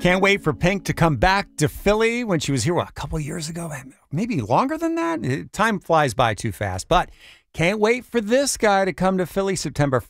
Can't wait for Pink to come back to Philly when she was here, a couple years ago, maybe longer than that. Time flies by too fast, but can't wait for this guy to come to Philly September